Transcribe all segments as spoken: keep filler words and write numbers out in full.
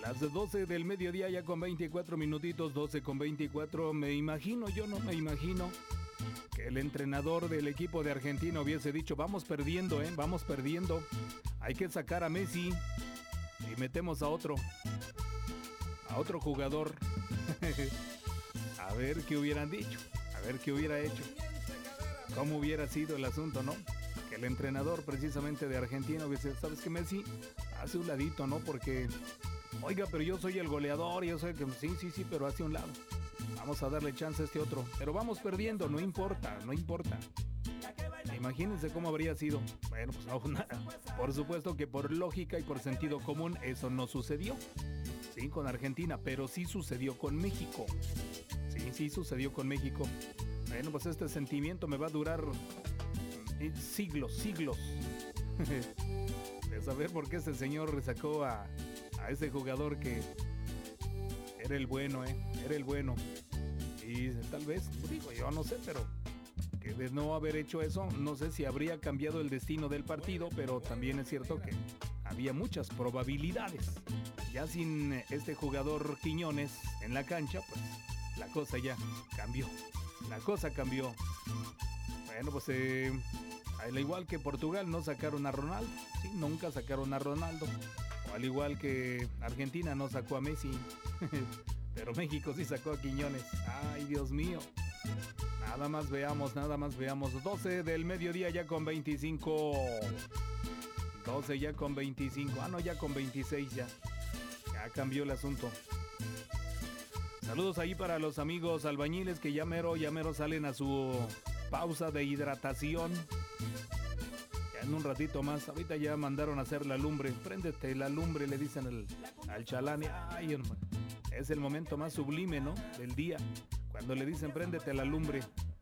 Las doce del mediodía ya con veinticuatro minutitos, doce con veinticuatro. Me imagino, yo no me imagino que el entrenador del equipo de Argentina hubiese dicho, vamos perdiendo, eh, vamos perdiendo. Hay que sacar a Messi y metemos a otro, a otro jugador. A ver qué hubieran dicho, a ver qué hubiera hecho, cómo hubiera sido el asunto, ¿no? Que el entrenador precisamente de Argentina hubiese, ¿sabes qué, Messi? Hace un ladito, ¿no? Porque, oiga, pero yo soy el goleador, yo soy que sí, sí, sí, pero hace un lado. Vamos a darle chance a este otro. Pero vamos perdiendo, no importa, no importa. Imagínense cómo habría sido. Bueno, pues no, nada. Por supuesto que por lógica y por sentido común eso no sucedió. Sí, con Argentina, pero sí sucedió con México. Sí, sí sucedió con México. Bueno, pues este sentimiento me va a durar siglos, siglos. De saber por qué este señor sacó a, a ese jugador que era el bueno, ¿eh? Era el bueno. Y tal vez, digo yo, no sé, pero que de no haber hecho eso, no sé si habría cambiado el destino del partido, pero también es cierto que había muchas probabilidades. Ya sin este jugador Quiñones en la cancha, pues la cosa ya cambió. La cosa cambió. Bueno, pues eh, al igual que Portugal no sacaron a Ronaldo, sí, nunca sacaron a Ronaldo. O al igual que Argentina no sacó a Messi. Pero México sí sacó a Quiñones. Ay, Dios mío. Nada más veamos, nada más veamos. doce del mediodía ya con veinticinco. doce ya con veinticinco. Ah, no, ya con veintiséis ya. Ya cambió el asunto. Saludos ahí para los amigos albañiles que ya mero, ya mero salen a su pausa de hidratación. Ya en un ratito más. Ahorita ya mandaron a hacer la lumbre. Préndete la lumbre, le dicen al, al chalán. Ay, hermano. Es el momento más sublime, ¿no? Del día. Cuando le dicen préndete a la lumbre.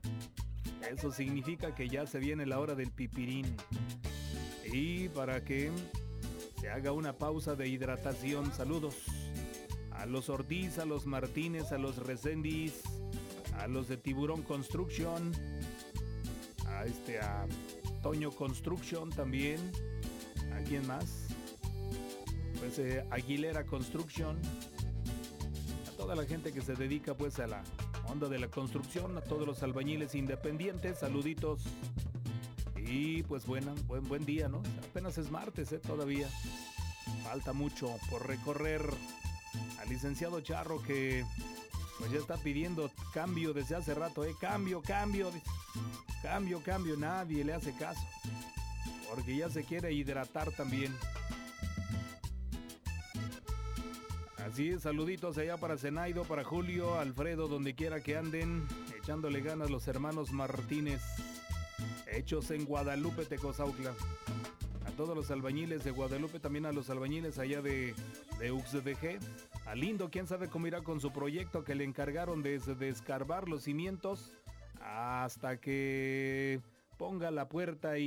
Eso significa que ya se viene la hora del pipirín. Y para que se haga una pausa de hidratación, saludos a los Ortiz, a los Martínez, a los Recendis, a los de Tiburón Construction, a este, a Toño Construction también. ¿A quién más? Pues eh, Aguilera Construction. Toda la gente que se dedica pues a la onda de la construcción, a todos los albañiles independientes, saluditos. Y pues bueno, buen, buen día, ¿no? Apenas es martes, ¿eh? Todavía falta mucho por recorrer. Al licenciado Charro que pues ya está pidiendo cambio desde hace rato, ¿eh? Cambio, cambio, cambio, cambio, nadie le hace caso. Porque ya se quiere hidratar también. Así es, saluditos allá para Zenaido, para Julio, Alfredo, donde quiera que anden, echándole ganas los hermanos Martínez, hechos en Guadalupe, Tecozautla. A todos los albañiles de Guadalupe, también a los albañiles allá de, de U X D G. A Lindo, quién sabe cómo irá con su proyecto que le encargaron desde de escarbar los cimientos hasta que ponga la puerta y